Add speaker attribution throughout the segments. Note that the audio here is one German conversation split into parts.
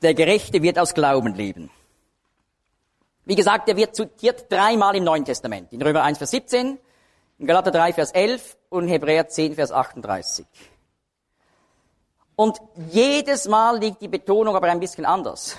Speaker 1: der Gerechte wird aus Glauben leben. Wie gesagt, er wird zitiert 3-mal im Neuen Testament. In Römer 1, Vers 17, in Galater 3, Vers 11 und in Hebräer 10, Vers 38. Und jedes Mal liegt die Betonung aber ein bisschen anders.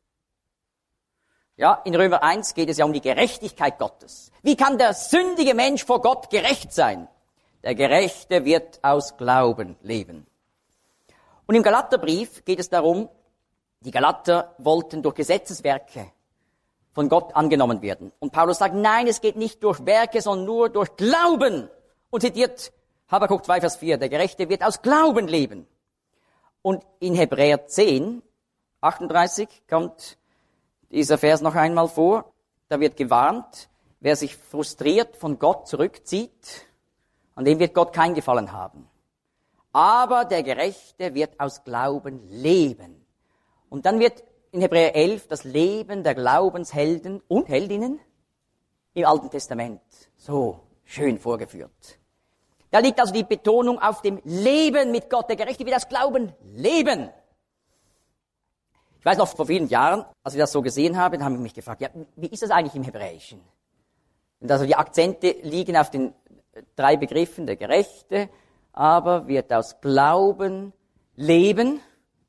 Speaker 1: Ja, in Römer 1 geht es ja um die Gerechtigkeit Gottes. Wie kann der sündige Mensch vor Gott gerecht sein? Der Gerechte wird aus Glauben leben. Und im Galaterbrief geht es darum, die Galater wollten durch Gesetzeswerke von Gott angenommen werden. Und Paulus sagt, nein, es geht nicht durch Werke, sondern nur durch Glauben. Und zitiert Habakuk 2, Vers 4, der Gerechte wird aus Glauben leben. Und in Hebräer 10, 38 kommt dieser Vers noch einmal vor. Da wird gewarnt, wer sich frustriert von Gott zurückzieht, an dem wird Gott kein Gefallen haben. Aber der Gerechte wird aus Glauben leben. Und dann wird in Hebräer 11 das Leben der Glaubenshelden und Heldinnen im Alten Testament so schön vorgeführt. Da liegt also die Betonung auf dem Leben mit Gott. Der Gerechte wird aus Glauben leben. Ich weiß noch, vor vielen Jahren, als ich das so gesehen habe, dann habe ich mich gefragt, ja, wie ist das eigentlich im Hebräischen? Und also die Akzente liegen auf den 3 Begriffen, der Gerechte, aber wird aus Glauben leben.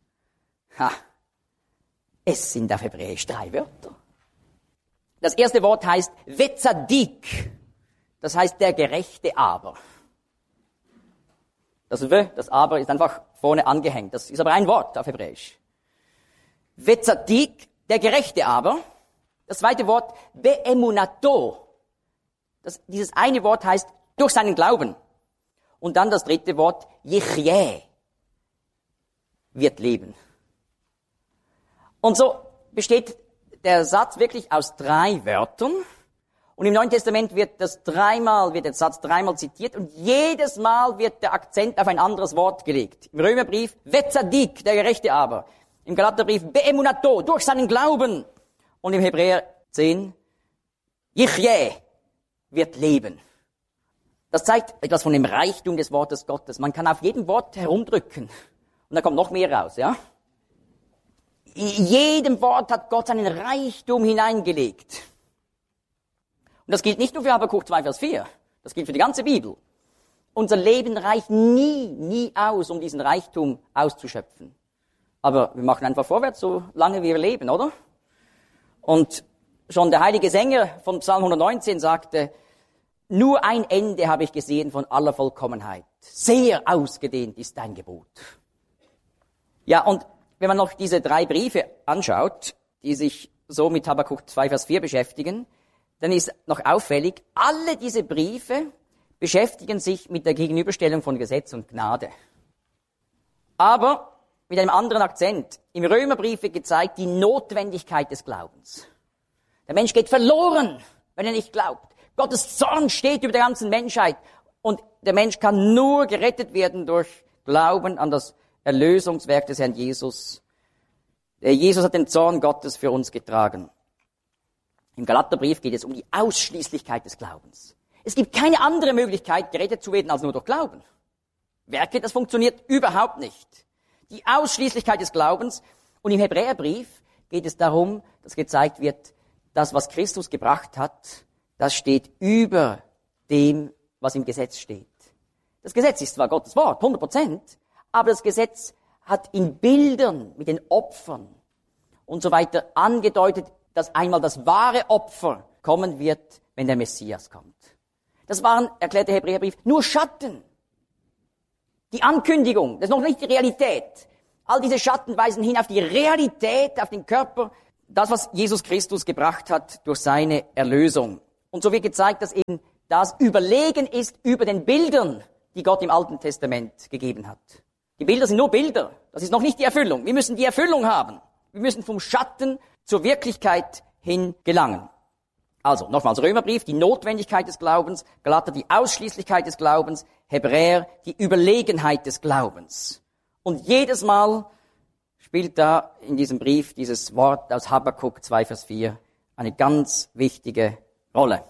Speaker 1: Es sind auf Hebräisch 3 Wörter. Das erste Wort heißt Vetzadik. Das heißt der Gerechte aber. Das W, das aber ist einfach vorne angehängt. Das ist aber ein Wort auf Hebräisch. Vetzadik, der Gerechte aber. Das zweite Wort Beemunato. Dieses eine Wort heißt durch seinen Glauben. Und dann das dritte Wort Yichyeh, wird leben. Und so besteht der Satz wirklich aus 3 Wörtern. Und im Neuen Testament wird der Satz dreimal zitiert und jedes Mal wird der Akzent auf ein anderes Wort gelegt. Im Römerbrief Vetzadik, der Gerechte aber. Im Galaterbrief Beemunato, durch seinen Glauben. Und im Hebräer 10 Yichyeh, wird leben. Das zeigt etwas von dem Reichtum des Wortes Gottes. Man kann auf jedem Wort herumdrücken und da kommt noch mehr raus, ja? In jedem Wort hat Gott seinen Reichtum hineingelegt. Und das gilt nicht nur für Habakuk 2, Vers 4. Das gilt für die ganze Bibel. Unser Leben reicht nie aus, um diesen Reichtum auszuschöpfen. Aber wir machen einfach vorwärts, solange wir leben, oder? Und schon der heilige Sänger von Psalm 119 sagte, nur ein Ende habe ich gesehen von aller Vollkommenheit. Sehr ausgedehnt ist dein Gebot. Ja, und wenn man noch diese 3 Briefe anschaut, die sich so mit Habakuk 2, Vers 4 beschäftigen, dann ist noch auffällig, alle diese Briefe beschäftigen sich mit der Gegenüberstellung von Gesetz und Gnade. Aber mit einem anderen Akzent. Im Römerbrief wird gezeigt die Notwendigkeit des Glaubens. Der Mensch geht verloren, wenn er nicht glaubt. Gottes Zorn steht über der ganzen Menschheit und der Mensch kann nur gerettet werden durch Glauben an das Erlösungswerk des Herrn Jesus. Jesus hat den Zorn Gottes für uns getragen. Im Galaterbrief geht es um die Ausschließlichkeit des Glaubens. Es gibt keine andere Möglichkeit, gerettet zu werden, als nur durch Glauben. Werke, das funktioniert überhaupt nicht. Die Ausschließlichkeit des Glaubens. Und im Hebräerbrief geht es darum, dass gezeigt wird, das, was Christus gebracht hat, das steht über dem, was im Gesetz steht. Das Gesetz ist zwar Gottes Wort, 100%, aber das Gesetz hat in Bildern mit den Opfern und so weiter angedeutet, dass einmal das wahre Opfer kommen wird, wenn der Messias kommt. Das waren, erklärt der Hebräerbrief, nur Schatten. Die Ankündigung, das ist noch nicht die Realität. All diese Schatten weisen hin auf die Realität, auf den Körper, das, was Jesus Christus gebracht hat durch seine Erlösung. Und so wird gezeigt, dass eben das überlegen ist über den Bildern, die Gott im Alten Testament gegeben hat. Die Bilder sind nur Bilder. Das ist noch nicht die Erfüllung. Wir müssen die Erfüllung haben. Wir müssen vom Schatten zur Wirklichkeit hin gelangen. Also, nochmals Römerbrief, die Notwendigkeit des Glaubens, Galater die Ausschließlichkeit des Glaubens, Hebräer die Überlegenheit des Glaubens. Und jedes Mal spielt da in diesem Brief dieses Wort aus Habakuk 2, Vers 4 eine ganz wichtige Rolle.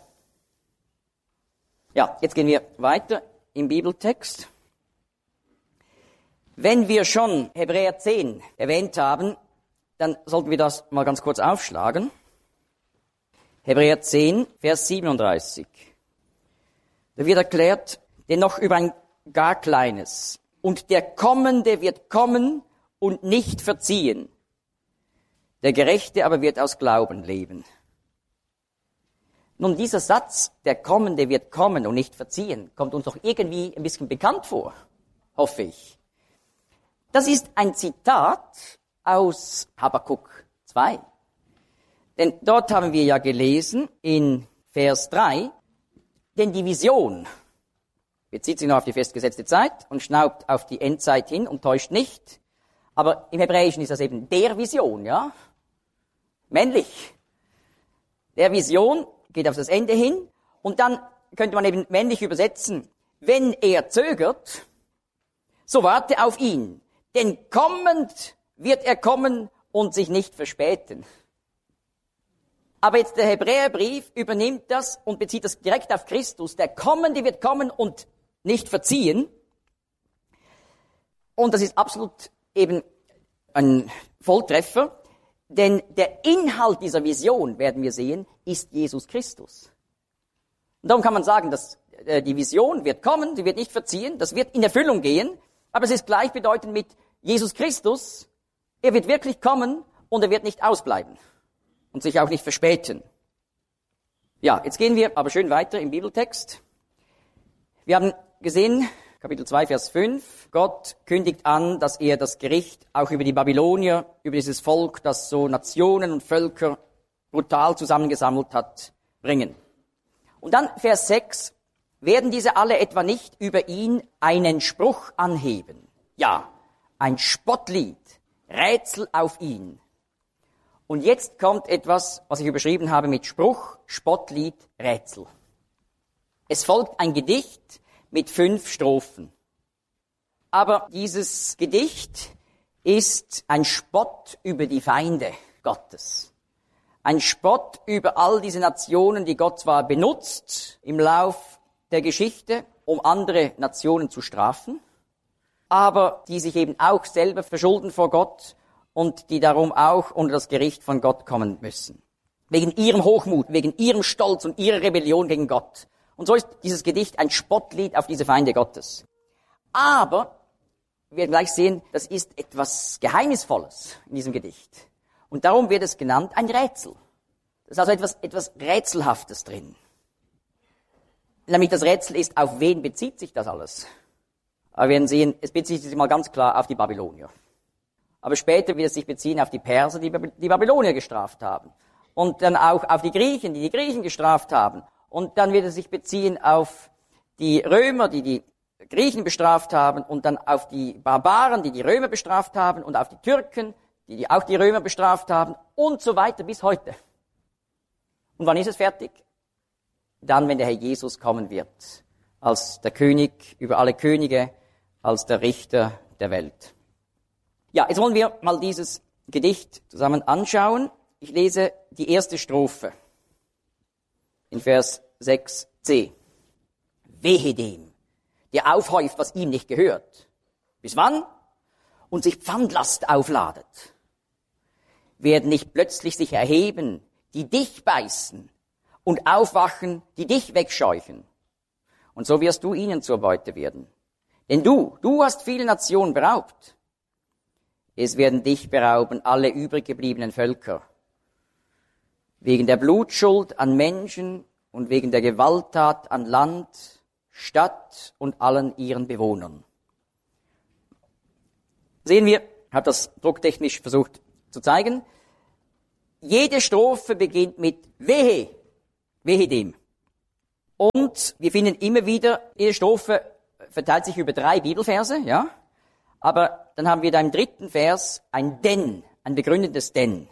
Speaker 1: Ja, jetzt gehen wir weiter im Bibeltext. Wenn wir schon Hebräer 10 erwähnt haben, dann sollten wir das mal ganz kurz aufschlagen. Hebräer 10, Vers 37. Da wird erklärt, denn noch über ein gar kleines. Und der Kommende wird kommen und nicht verziehen. Der Gerechte aber wird aus Glauben leben. Nun, dieser Satz, der Kommende wird kommen und nicht verziehen, kommt uns doch irgendwie ein bisschen bekannt vor, hoffe ich. Das ist ein Zitat aus Habakuk 2. Denn dort haben wir ja gelesen in Vers 3, denn die Vision bezieht sich noch auf die festgesetzte Zeit und schnaubt auf die Endzeit hin und täuscht nicht. Aber im Hebräischen ist das eben der Vision, ja? Männlich. Der Vision geht auf das Ende hin und dann könnte man eben männlich übersetzen, wenn er zögert, so warte auf ihn, denn kommend wird er kommen und sich nicht verspäten. Aber jetzt der Hebräerbrief übernimmt das und bezieht das direkt auf Christus. Der Kommende wird kommen und nicht verziehen. Und das ist absolut eben ein Volltreffer, denn der Inhalt dieser Vision, werden wir sehen, ist Jesus Christus. Und darum kann man sagen, dass die Vision wird kommen, sie wird nicht verziehen, das wird in Erfüllung gehen, aber es ist gleichbedeutend mit Jesus Christus. Er wird wirklich kommen und er wird nicht ausbleiben und sich auch nicht verspäten. Ja, jetzt gehen wir aber schön weiter im Bibeltext. Wir haben gesehen, Kapitel 2, Vers 5, Gott kündigt an, dass er das Gericht auch über die Babylonier, über dieses Volk, das so Nationen und Völker brutal zusammengesammelt hat, bringen. Und dann Vers 6, werden diese alle etwa nicht über ihn einen Spruch anheben? Ja, ein Spottlied, Rätsel auf ihn. Und jetzt kommt etwas, was ich überschrieben habe mit Spruch, Spottlied, Rätsel. Es folgt ein Gedicht mit 5 Strophen. Aber dieses Gedicht ist ein Spott über die Feinde Gottes. Ein Spott über all diese Nationen, die Gott zwar benutzt im Lauf der Geschichte, um andere Nationen zu strafen, aber die sich eben auch selber verschulden vor Gott und die darum auch unter das Gericht von Gott kommen müssen. Wegen ihrem Hochmut, wegen ihrem Stolz und ihrer Rebellion gegen Gott. Und so ist dieses Gedicht ein Spottlied auf diese Feinde Gottes. Aber wir werden gleich sehen, das ist etwas Geheimnisvolles in diesem Gedicht. Und darum wird es genannt ein Rätsel. Das ist also etwas Rätselhaftes drin. Nämlich das Rätsel ist, auf wen bezieht sich das alles? Aber wir werden sehen, es bezieht sich mal ganz klar auf die Babylonier. Aber später wird es sich beziehen auf die Perser, die die Babylonier gestraft haben. Und dann auch auf die Griechen, die die Griechen gestraft haben. Und dann wird es sich beziehen auf die Römer, die die Griechen bestraft haben. Und dann auf die Barbaren, die die Römer bestraft haben. Und auf die Türken, die auch die Römer bestraft haben. Und so weiter bis heute. Und wann ist es fertig? Dann, wenn der Herr Jesus kommen wird. Als der König über alle Könige, als der Richter der Welt. Ja, jetzt wollen wir mal dieses Gedicht zusammen anschauen. Ich lese die erste Strophe in Vers 6c. Wehe dem, der aufhäuft, was ihm nicht gehört. Bis wann? Und sich Pfandlast aufladet. Werden nicht plötzlich sich erheben, die dich beißen und aufwachen, die dich wegscheuchen. Und so wirst du ihnen zur Beute werden. Denn du hast viele Nationen beraubt. Es werden dich berauben alle übrig gebliebenen Völker. Wegen der Blutschuld an Menschen und wegen der Gewalttat an Land, Stadt und allen ihren Bewohnern. Sehen wir, ich habe das drucktechnisch versucht zu zeigen. Jede Strophe beginnt mit Wehe, wehe dem. Und wir finden immer wieder, jede Strophe verteilt sich über 3 Bibelverse, ja. Aber dann haben wir da im 3. Vers ein Denn, ein begründetes Denn.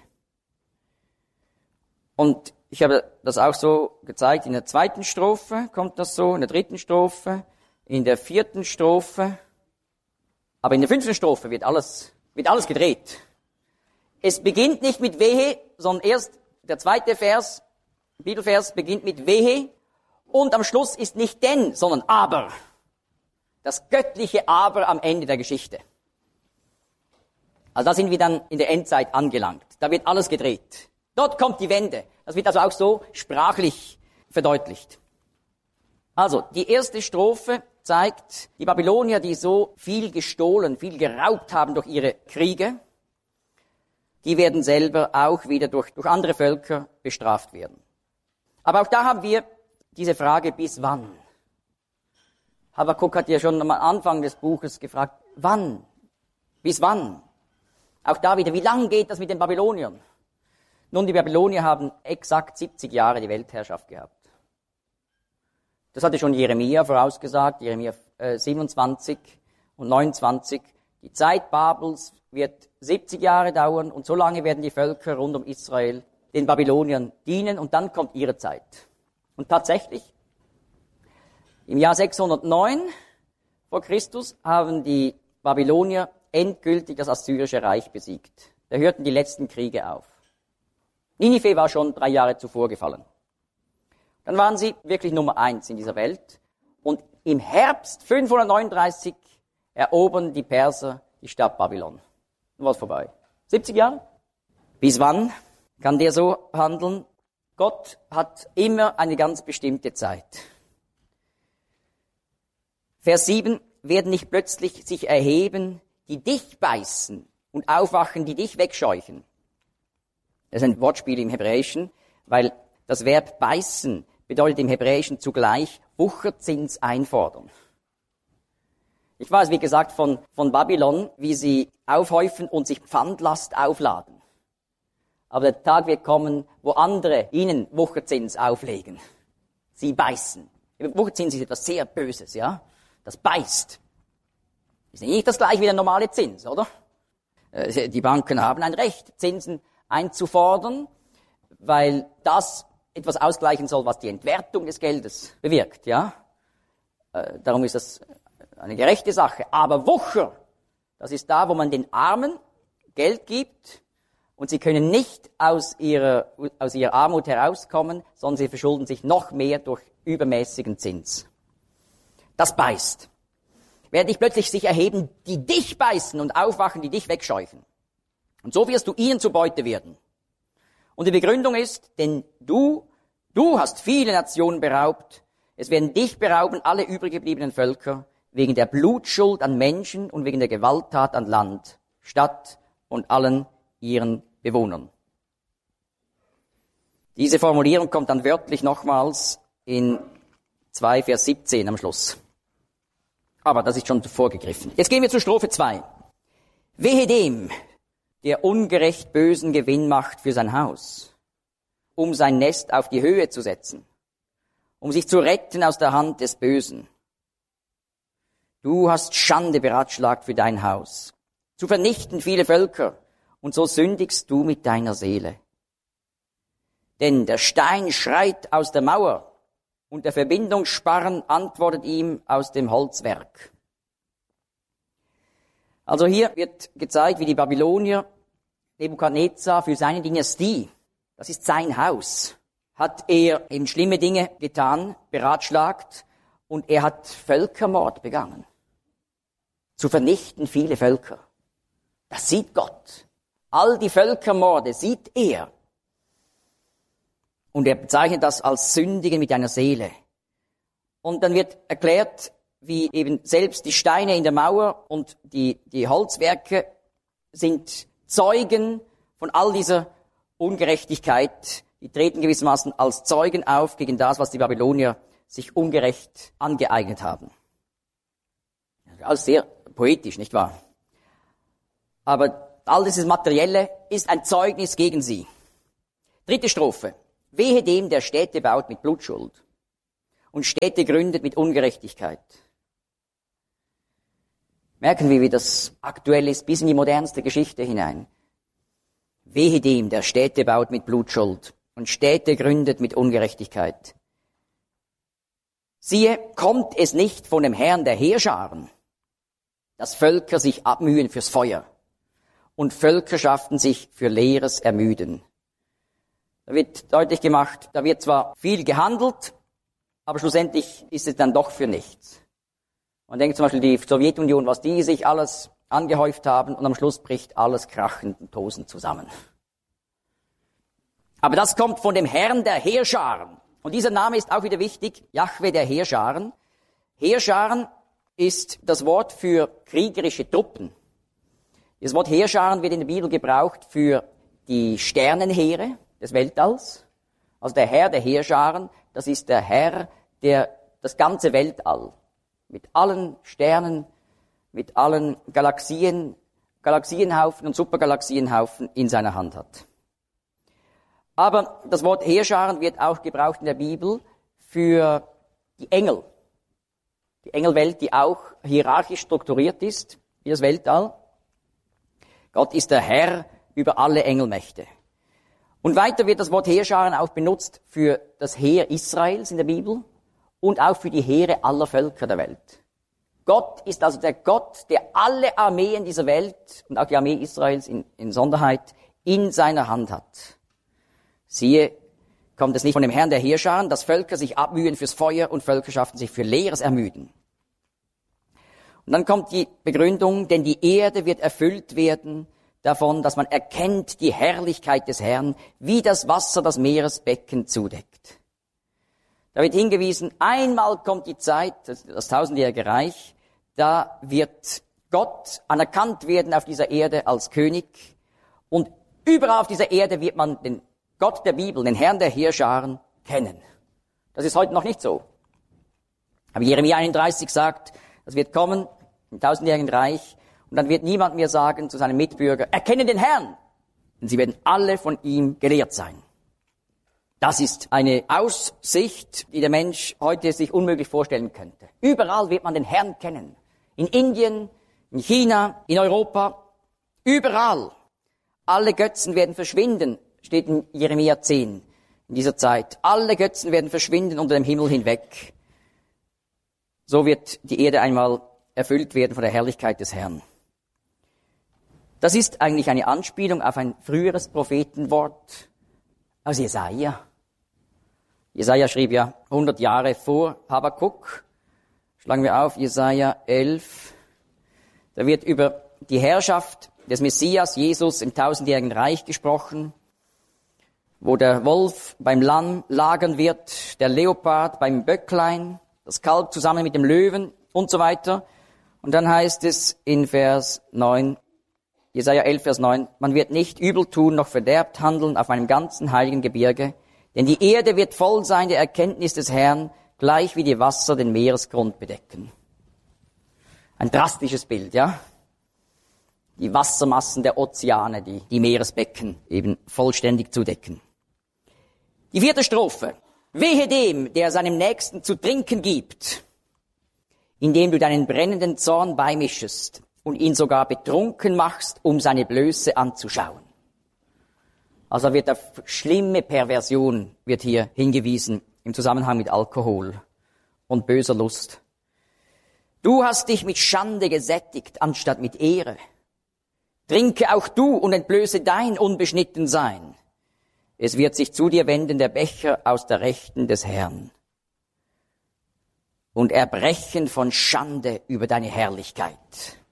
Speaker 1: Und ich habe das auch so gezeigt, in der 2. Strophe kommt das so, in der 3. Strophe, in der 4. Strophe. Aber in der 5. Strophe wird alles gedreht. Es beginnt nicht mit Wehe, sondern erst der 2. Vers, Bibelvers beginnt mit Wehe und am Schluss ist nicht Denn, sondern Aber. Das göttliche Aber am Ende der Geschichte. Also da sind wir dann in der Endzeit angelangt. Da wird alles gedreht. Dort kommt die Wende. Das wird also auch so sprachlich verdeutlicht. Also, die erste Strophe zeigt, die Babylonier, die so viel gestohlen, viel geraubt haben durch ihre Kriege, die werden selber auch wieder durch andere Völker bestraft werden. Aber auch da haben wir diese Frage, bis wann? Habakuk hat ja schon am Anfang des Buches gefragt, wann? Bis wann? Auch da wieder, wie lang geht das mit den Babyloniern? Nun, die Babylonier haben exakt 70 Jahre die Weltherrschaft gehabt. Das hatte schon Jeremia vorausgesagt, Jeremia 27 und 29. Die Zeit Babels wird 70 Jahre dauern und so lange werden die Völker rund um Israel den Babyloniern dienen und dann kommt ihre Zeit. Und tatsächlich, im Jahr 609 vor Christus haben die Babylonier endgültig das Assyrische Reich besiegt. Da hörten die letzten Kriege auf. Ninive war schon 3 Jahre zuvor gefallen. Dann waren sie wirklich Nummer 1 in dieser Welt. Und im Herbst 539 erobern die Perser die Stadt Babylon. Dann war es vorbei. 70 Jahre? Bis wann kann der so handeln? Gott hat immer eine ganz bestimmte Zeit. Vers 7, werden nicht plötzlich sich erheben, die dich beißen und aufwachen, die dich wegscheuchen. Das ist ein Wortspiel im Hebräischen, weil das Verb beißen bedeutet im Hebräischen zugleich Wucherzins einfordern. Ich weiß, wie gesagt, von Babylon, wie sie aufhäufen und sich Pfandlast aufladen. Aber der Tag wird kommen, wo andere ihnen Wucherzins auflegen. Sie beißen. Wucherzins ist etwas sehr Böses, ja? Das beißt. Ist nicht das gleiche wie der normale Zins, oder? Die Banken haben ein Recht, Zinsen einzufordern, weil das etwas ausgleichen soll, was die Entwertung des Geldes bewirkt, ja? Darum ist das eine gerechte Sache. Aber Wucher, das ist da, wo man den Armen Geld gibt und sie können nicht aus ihrer Armut herauskommen, sondern sie verschulden sich noch mehr durch übermäßigen Zins. Das beißt. Werden dich plötzlich sich erheben, die dich beißen und aufwachen, die dich wegscheuchen. Und so wirst du ihnen zur Beute werden. Und die Begründung ist, denn du hast viele Nationen beraubt, es werden dich berauben alle übrig gebliebenen Völker, wegen der Blutschuld an Menschen und wegen der Gewalttat an Land, Stadt und allen ihren Bewohnern. Diese Formulierung kommt dann wörtlich nochmals in 2 Vers 17 am Schluss. Aber das ist schon vorgegriffen. Jetzt gehen wir zur Strophe 2. Wehe dem, der ungerecht bösen Gewinn macht für sein Haus, um sein Nest auf die Höhe zu setzen, um sich zu retten aus der Hand des Bösen. Du hast Schande beratschlagt für dein Haus, zu vernichten viele Völker, und so sündigst du mit deiner Seele. Denn der Stein schreit aus der Mauer, und der Verbindungssparren antwortet ihm aus dem Holzwerk. Also hier wird gezeigt, wie die Babylonier Nebukadnezar für seine Dynastie, das ist sein Haus, hat er eben schlimme Dinge getan, beratschlagt, und er hat Völkermord begangen. Zu vernichten viele Völker. Das sieht Gott. All die Völkermorde sieht er. Und er bezeichnet das als Sündigen mit einer Seele. Und dann wird erklärt, wie eben selbst die Steine in der Mauer und die Holzwerke sind Zeugen von all dieser Ungerechtigkeit. Die treten gewissermaßen als Zeugen auf gegen das, was die Babylonier sich ungerecht angeeignet haben. Alles sehr poetisch, nicht wahr? Aber all dieses Materielle ist ein Zeugnis gegen sie. 3. Strophe. Wehe dem, der Städte baut mit Blutschuld und Städte gründet mit Ungerechtigkeit. Merken wir, wie das aktuell ist, bis in die modernste Geschichte hinein. Wehe dem, der Städte baut mit Blutschuld und Städte gründet mit Ungerechtigkeit. Siehe, kommt es nicht von dem Herrn der Heerscharen, dass Völker sich abmühen fürs Feuer und Völkerschaften sich für Leeres ermüden. Da wird deutlich gemacht, da wird zwar viel gehandelt, aber schlussendlich ist es dann doch für nichts. Man denkt zum Beispiel die Sowjetunion, was die sich alles angehäuft haben und am Schluss bricht alles krachend und tosend zusammen. Aber das kommt von dem Herrn der Heerscharen. Und dieser Name ist auch wieder wichtig, Jahwe der Heerscharen. Heerscharen ist das Wort für kriegerische Truppen. Das Wort Heerscharen wird in der Bibel gebraucht für die Sternenheere des Weltalls. Also der Herr der Heerscharen, das ist der Herr, der das ganze Weltall mit allen Sternen, mit allen Galaxien, Galaxienhaufen und Supergalaxienhaufen in seiner Hand hat. Aber das Wort Heerscharen wird auch gebraucht in der Bibel für die Engel. Die Engelwelt, die auch hierarchisch strukturiert ist, wie das Weltall. Gott ist der Herr über alle Engelmächte. Und weiter wird das Wort Heerscharen auch benutzt für das Heer Israels in der Bibel und auch für die Heere aller Völker der Welt. Gott ist also der Gott, der alle Armeen dieser Welt und auch die Armee Israels in Sonderheit in seiner Hand hat. Siehe, kommt es nicht von dem Herrn der Heerscharen, dass Völker sich abmühen fürs Feuer und Völkerschaften sich für Leeres ermüden. Und dann kommt die Begründung, denn die Erde wird erfüllt werden davon, dass man erkennt die Herrlichkeit des Herrn, wie das Wasser das Meeresbecken zudeckt. Da wird hingewiesen, einmal kommt die Zeit, das tausendjährige Reich, da wird Gott anerkannt werden auf dieser Erde als König und überall auf dieser Erde wird man den Gott der Bibel, den Herrn der Heerscharen, kennen. Das ist heute noch nicht so. Aber Jeremia 31 sagt, das wird kommen im tausendjährigen Reich und dann wird niemand mehr sagen zu seinem Mitbürger, erkenne den Herrn, denn sie werden alle von ihm gelehrt sein. Das ist eine Aussicht, die der Mensch heute sich unmöglich vorstellen könnte. Überall wird man den Herrn kennen. In Indien, in China, in Europa, überall. Alle Götzen werden verschwinden, steht in Jeremia 10 in dieser Zeit. Alle Götzen werden verschwinden unter dem Himmel hinweg. So wird die Erde einmal erfüllt werden von der Herrlichkeit des Herrn. Das ist eigentlich eine Anspielung auf ein früheres Prophetenwort aus Jesaja. Jesaja schrieb ja 100 Jahre vor Habakuk. Schlagen wir auf, Jesaja 11. Da wird über die Herrschaft des Messias, Jesus, im tausendjährigen Reich gesprochen, wo der Wolf beim Lamm lagern wird, der Leopard beim Böcklein, das Kalb zusammen mit dem Löwen und so weiter. Und dann heißt es in Vers 9, Jesaja 11, Vers 9, man wird nicht übel tun, noch verderbt handeln auf meinem ganzen heiligen Gebirge, denn die Erde wird voll sein der Erkenntnis des Herrn, gleich wie die Wasser den Meeresgrund bedecken. Ein drastisches Bild, ja? Die Wassermassen der Ozeane, die Meeresbecken eben vollständig zudecken. Die 4. Strophe. Wehe dem, der seinem Nächsten zu trinken gibt, indem du deinen brennenden Zorn beimischest und ihn sogar betrunken machst, um seine Blöße anzuschauen. Also wird auf schlimme Perversion wird hier hingewiesen im Zusammenhang mit Alkohol und böser Lust. Du hast dich mit Schande gesättigt, anstatt mit Ehre. Trinke auch du und entblöße dein Unbeschnittensein. Es wird sich zu dir wenden der Becher aus der Rechten des Herrn und erbrechen von Schande über deine Herrlichkeit.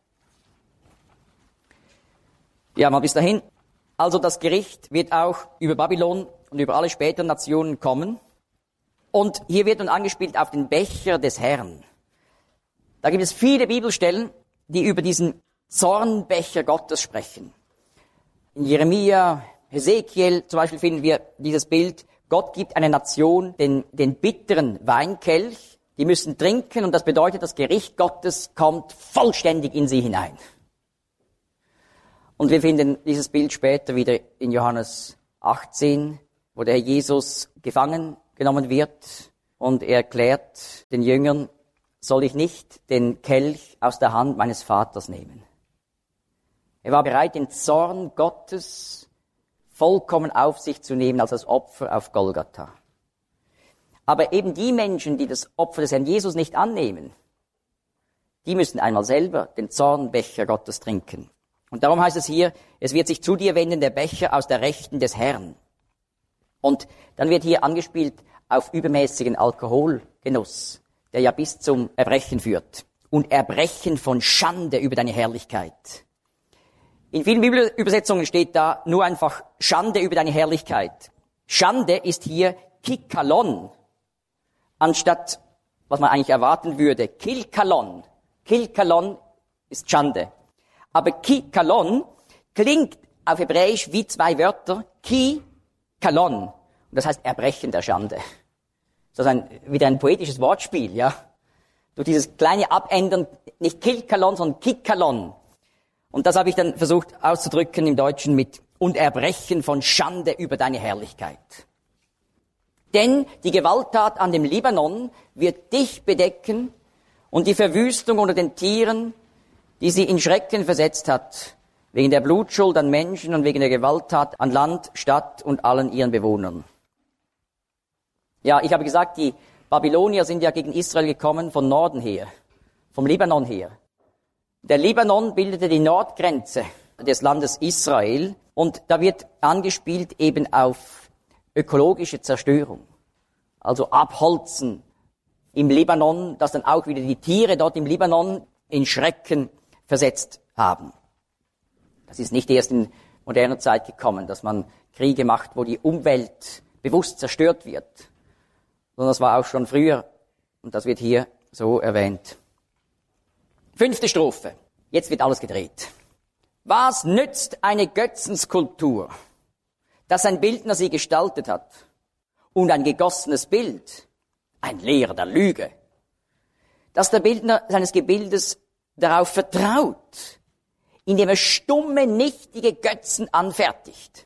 Speaker 1: Ja, mal bis dahin. Also das Gericht wird auch über Babylon und über alle späteren Nationen kommen. Und hier wird nun angespielt auf den Becher des Herrn. Da gibt es viele Bibelstellen, die über diesen Zornbecher Gottes sprechen. In Jeremia, Hesekiel zum Beispiel finden wir dieses Bild, Gott gibt einer Nation den bitteren Weinkelch, die müssen trinken und das bedeutet, das Gericht Gottes kommt vollständig in sie hinein. Und wir finden dieses Bild später wieder in Johannes 18, wo der Herr Jesus gefangen genommen wird und er erklärt den Jüngern, soll ich nicht den Kelch aus der Hand meines Vaters nehmen. Er war bereit, den Zorn Gottes vollkommen auf sich zu nehmen als das Opfer auf Golgatha. Aber eben die Menschen, die das Opfer des Herrn Jesus nicht annehmen, die müssen einmal selber den Zornbecher Gottes trinken. Und darum heißt es hier, es wird sich zu dir wenden der Becher aus der Rechten des Herrn. Und dann wird hier angespielt auf übermäßigen Alkoholgenuss, der ja bis zum Erbrechen führt. und Erbrechen von Schande über deine Herrlichkeit. In vielen Bibelübersetzungen steht da nur einfach Schande über deine Herrlichkeit. Schande ist hier Kikalon, anstatt, was man eigentlich erwarten würde, Kilkalon. Kilkalon ist Schande. Aber Kikalon klingt auf Hebräisch wie zwei Wörter, Ki-Kalon. Und das heißt Erbrechen der Schande. Das ist wieder ein poetisches Wortspiel, ja. Durch dieses kleine Abändern, nicht Kilkalon, sondern Kikalon. Und das habe ich dann versucht auszudrücken im Deutschen mit und Erbrechen von Schande über deine Herrlichkeit. Denn die Gewalttat an dem Libanon wird dich bedecken und die Verwüstung unter den Tieren, die sie in Schrecken versetzt hat, wegen der Blutschuld an Menschen und wegen der Gewalttat an Land, Stadt und allen ihren Bewohnern. Ja, ich habe gesagt, die Babylonier sind ja gegen Israel gekommen von Norden her, vom Libanon her. Der Libanon bildete die Nordgrenze des Landes Israel und da wird angespielt eben auf ökologische Zerstörung. Also Abholzen im Libanon, das dann auch wieder die Tiere dort im Libanon in Schrecken versetzt haben. Das ist nicht erst in moderner Zeit gekommen, dass man Kriege macht, wo die Umwelt bewusst zerstört wird, sondern das war auch schon früher und das wird hier so erwähnt. 5. Strophe. Jetzt wird alles gedreht. Was nützt eine Götzenskulptur, dass ein Bildner sie gestaltet hat, und ein gegossenes Bild, ein Lehrer der Lüge, dass der Bildner seines Gebildes darauf vertraut, indem er stumme, nichtige Götzen anfertigt.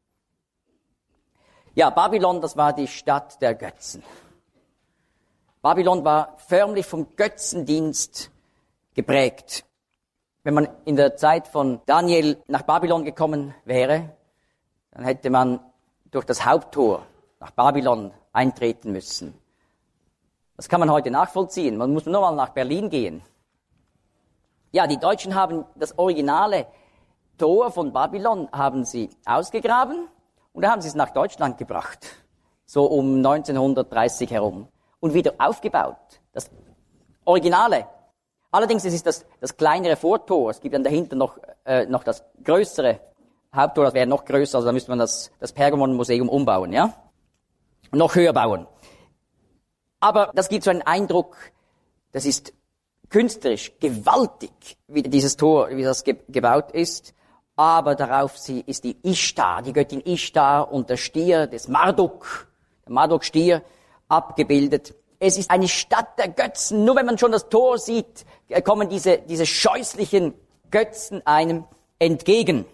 Speaker 1: Ja, Babylon, das war die Stadt der Götzen. Babylon war förmlich vom Götzendienst geprägt. Wenn man in der Zeit von Daniel nach Babylon gekommen wäre, dann hätte man durch das Haupttor nach Babylon eintreten müssen. Das kann man heute nachvollziehen. Man muss nur mal nach Berlin gehen. Ja, die Deutschen haben das originale Tor von Babylon haben sie ausgegraben und da haben sie es nach Deutschland gebracht. So um 1930 herum. Und wieder aufgebaut. Das Originale. Allerdings ist es das kleinere Vortor. Es gibt dann dahinter noch das größere Haupttor, das wäre noch größer, also da müsste man das Pergamon-Museum umbauen, ja? Noch höher bauen. Aber das gibt so einen Eindruck, das ist künstlerisch gewaltig, wie dieses Tor, wie das gebaut ist. Aber darauf ist die Ishtar, die Göttin Ishtar und der Stier des Marduk, der Marduk-Stier, abgebildet. Es ist eine Stadt der Götzen. Nur wenn man schon das Tor sieht, kommen diese scheußlichen Götzen einem entgegen.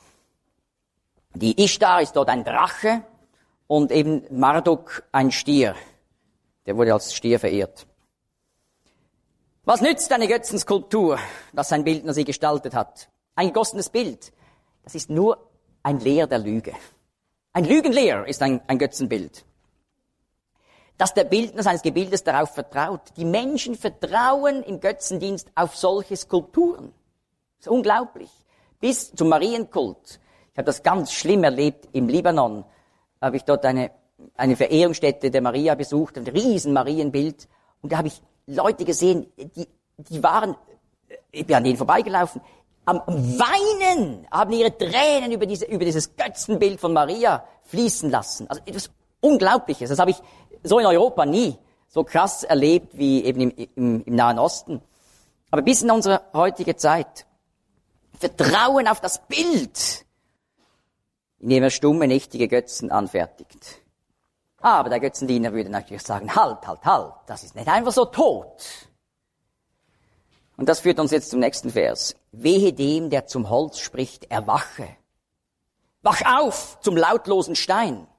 Speaker 1: Die Ishtar ist dort ein Drache und eben Marduk ein Stier. Der wurde als Stier verehrt. Was nützt eine Götzenskulptur, dass sein Bildner sie gestaltet hat? Ein gegossenes Bild, das ist nur ein Lehr der Lüge. Ein Lügenlehr ist ein Götzenbild. Dass der Bildner seines Gebildes darauf vertraut. Die Menschen vertrauen im Götzendienst auf solche Skulpturen. Das ist unglaublich. Bis zum Marienkult. Ich habe das ganz schlimm erlebt im Libanon. Habe ich dort eine Verehrungsstätte der Maria besucht, ein riesen Marienbild. Und da habe ich Leute gesehen, die waren, ich bin an denen vorbeigelaufen, am Weinen, haben ihre Tränen über dieses Götzenbild von Maria fließen lassen. Also etwas Unglaubliches. Das habe ich so in Europa nie so krass erlebt wie eben im Nahen Osten. Aber bis in unsere heutige Zeit. Vertrauen auf das Bild, indem er stumme, nichtige Götzen anfertigt. Aber der Götzendiener würde natürlich sagen, halt, das ist nicht einfach so tot. Und das führt uns jetzt zum nächsten Vers. Wehe dem, der zum Holz spricht, erwache. Wach auf zum lautlosen Stein.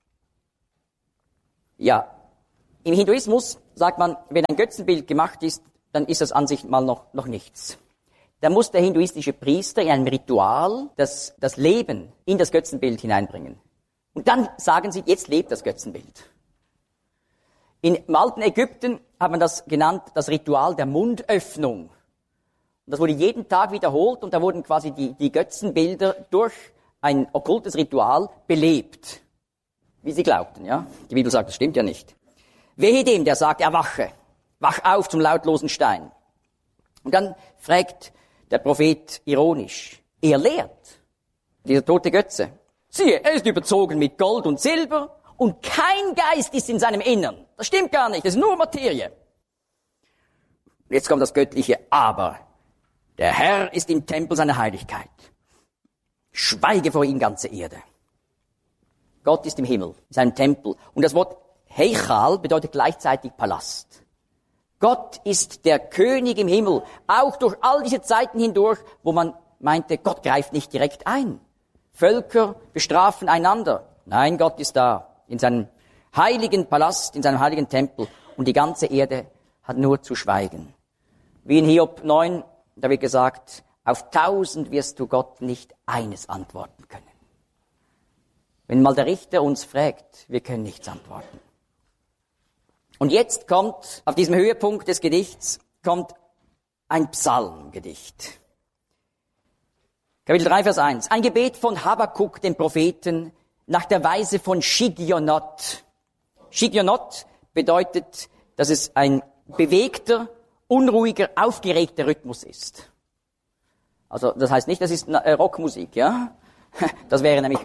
Speaker 1: Ja, im Hinduismus sagt man, wenn ein Götzenbild gemacht ist, dann ist das an sich mal noch nichts. Da muss der hinduistische Priester in einem Ritual das Leben in das Götzenbild hineinbringen. Und dann sagen sie, jetzt lebt das Götzenbild. Im alten Ägypten hat man das genannt, das Ritual der Mundöffnung. Und das wurde jeden Tag wiederholt und da wurden quasi die Götzenbilder durch ein okkultes Ritual belebt. Wie sie glaubten, ja. Die Bibel sagt, das stimmt ja nicht. Wehe dem, der sagt, erwache. Wach auf zum lautlosen Stein. Und dann fragt der Prophet ironisch, er lehrt, dieser tote Götze. Siehe, er ist überzogen mit Gold und Silber und kein Geist ist in seinem Innern. Das stimmt gar nicht, das ist nur Materie. Jetzt kommt das göttliche Aber. Der Herr ist im Tempel seiner Heiligkeit. Schweige vor ihm, ganze Erde. Gott ist im Himmel, in seinem Tempel. Und das Wort Heichal bedeutet gleichzeitig Palast. Gott ist der König im Himmel, auch durch all diese Zeiten hindurch, wo man meinte, Gott greift nicht direkt ein. Völker bestrafen einander. Nein, Gott ist da, in seinem heiligen Palast, in seinem heiligen Tempel. Und die ganze Erde hat nur zu schweigen. Wie in Hiob 9, da wird gesagt, auf 1000 wirst du Gott nicht eines antworten können. Wenn mal der Richter uns fragt, wir können nichts antworten. Und jetzt kommt, auf diesem Höhepunkt des Gedichts, kommt ein Psalmgedicht. Kapitel 3, Vers 1. Ein Gebet von Habakuk, dem Propheten, nach der Weise von Shigionot. Shigionot bedeutet, dass es ein bewegter, unruhiger, aufgeregter Rhythmus ist. Also das heißt nicht, das ist Rockmusik, ja? Das wäre nämlich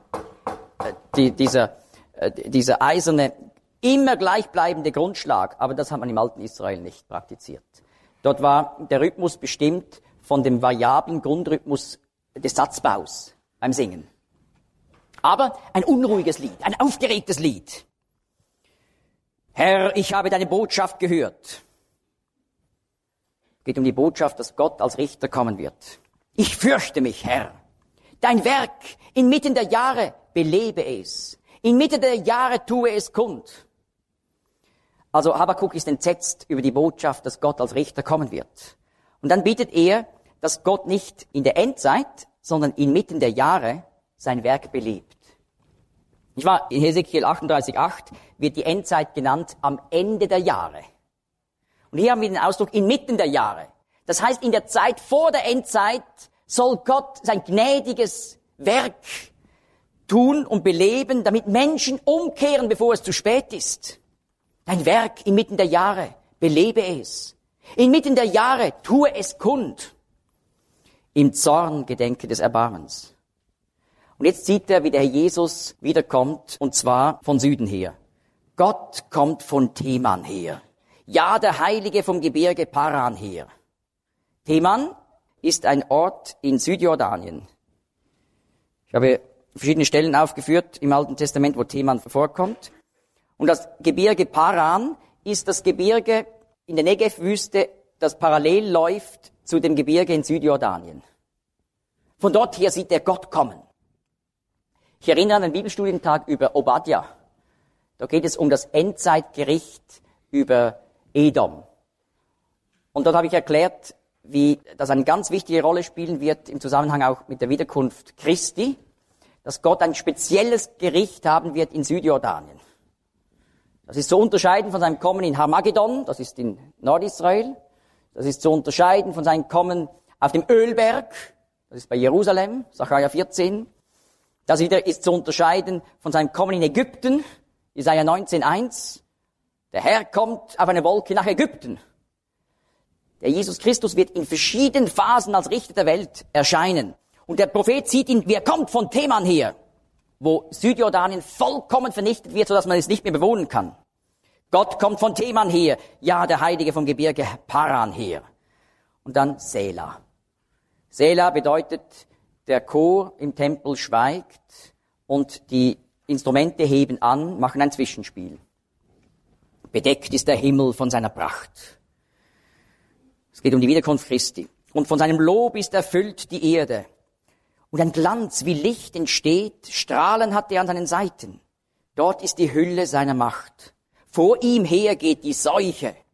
Speaker 1: dieser eiserne, immer gleichbleibende Grundschlag, aber das hat man im alten Israel nicht praktiziert. Dort war der Rhythmus bestimmt von dem variablen Grundrhythmus des Satzbaus beim Singen. Aber ein unruhiges Lied, ein aufgeregtes Lied. Herr, ich habe deine Botschaft gehört. Es geht um die Botschaft, dass Gott als Richter kommen wird. Ich fürchte mich, Herr. Dein Werk inmitten der Jahre belebe es. Inmitten der Jahre tue es kund. Also Habakuk ist entsetzt über die Botschaft, dass Gott als Richter kommen wird. Und dann bittet er, dass Gott nicht in der Endzeit, sondern inmitten der Jahre sein Werk belebt. Ich war in Hesekiel 38,8 wird die Endzeit genannt am Ende der Jahre. Und hier haben wir den Ausdruck inmitten der Jahre. Das heißt, in der Zeit vor der Endzeit soll Gott sein gnädiges Werk tun und beleben, damit Menschen umkehren, bevor es zu spät ist. Dein Werk inmitten der Jahre, belebe es. Inmitten der Jahre, tue es kund. Im Zorn gedenke des Erbarmens. Und jetzt sieht er, wie der Herr Jesus wiederkommt, und zwar von Süden her. Gott kommt von Teman her. Ja, der Heilige vom Gebirge Paran her. Teman ist ein Ort in Südjordanien. Ich habe verschiedene Stellen aufgeführt im Alten Testament, wo Teman vorkommt. Und das Gebirge Paran ist das Gebirge in der Negev-Wüste, das parallel läuft zu dem Gebirge in Südjordanien. Von dort her sieht er Gott kommen. Ich erinnere an den Bibelstudientag über Obadja. Da geht es um das Endzeitgericht über Edom. Und dort habe ich erklärt, wie das eine ganz wichtige Rolle spielen wird im Zusammenhang auch mit der Wiederkunft Christi, dass Gott ein spezielles Gericht haben wird in Südjordanien. Das ist zu unterscheiden von seinem Kommen in Harmagedon, das ist in Nordisrael. Das ist zu unterscheiden von seinem Kommen auf dem Ölberg, das ist bei Jerusalem, Sacharja 14. Das wieder ist zu unterscheiden von seinem Kommen in Ägypten, Jesaja 19,1. Der Herr kommt auf eine Wolke nach Ägypten. Der Jesus Christus wird in verschiedenen Phasen als Richter der Welt erscheinen. Und der Prophet sieht ihn, wie er kommt von Teman her, wo Südjordanien vollkommen vernichtet wird, sodass man es nicht mehr bewohnen kann. Gott kommt von Teman her, ja, der Heilige vom Gebirge Paran her. Und dann Sela. Sela bedeutet, der Chor im Tempel schweigt und die Instrumente heben an, machen ein Zwischenspiel. Bedeckt ist der Himmel von seiner Pracht. Es geht um die Wiederkunft Christi. Und von seinem Lob ist erfüllt die Erde. Und ein Glanz wie Licht entsteht, Strahlen hat er an seinen Seiten. Dort ist die Hülle seiner Macht. Vor ihm her geht die Seuche